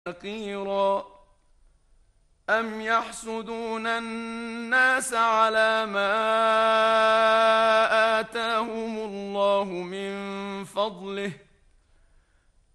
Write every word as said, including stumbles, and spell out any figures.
نقيرا أم يحسدون الناس على ما آتاهم الله من فضله